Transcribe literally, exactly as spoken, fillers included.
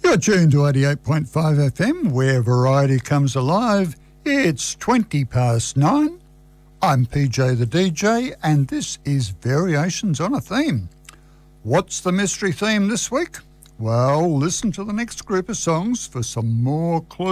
You're tuned to eighty-eight point five F M, where variety comes alive. It's twenty past nine. I'm P J the D J, and this is Variations on a Theme. What's the mystery theme this week? Well, listen to the next group of songs for some more clues.